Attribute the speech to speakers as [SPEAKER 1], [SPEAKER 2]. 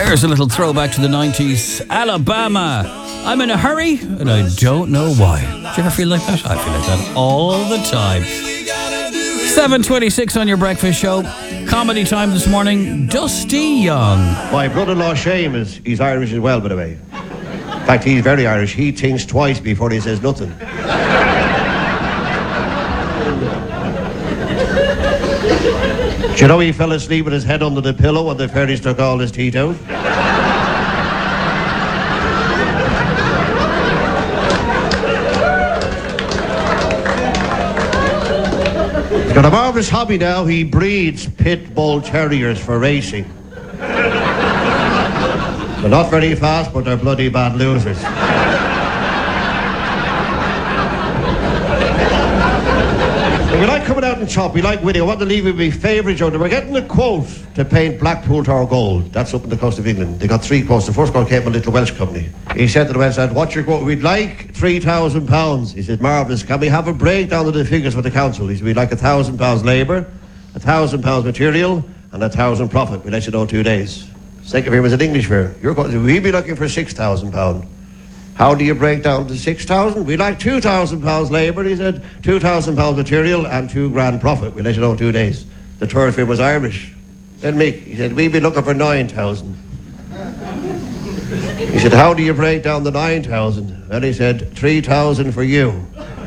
[SPEAKER 1] There's a little throwback to the 90s. Alabama. I'm in a hurry, and I don't know why. Do you ever feel like that? I feel like that all the time. 7:26 on your breakfast show. Comedy time this morning. Dusty Young.
[SPEAKER 2] My brother-in-law Seamus, he's Irish as well, by the way. In fact, he's very Irish. He thinks twice before he says nothing. Do you know he fell asleep with his head under the pillow when the fairies took all his teeth out? He's got a marvellous hobby now. He breeds pit bull terriers for racing. They're not very fast, but they're bloody bad losers. We like coming out and chop. We like winning. I want to leave with my favourite joke. We're getting a quote to paint Blackpool to our gold. That's up in the coast of England. They got 3 quotes. The first quote came from a little Welsh company. He said to the Welsh lad, "What's your quote?" "We'd like £3,000. He said, "Marvellous. Can we have a breakdown of the figures for the council?" He said, "We'd like £1,000 labour, £1,000 material, and £1,000 profit. We'll let you know in 2 days." Second figure was an English figure. Your quote, "We'd be looking for £6,000. How do you break down to 6,000? "We'd like £2,000 labour." He said, £2,000 material and £2,000 profit. We'll let you know in 2 days. The third figure was Irish. Then Mick, he said, "We'd be looking for 9,000. He said, "How do you break down the 9,000? And he said, 3,000 for you."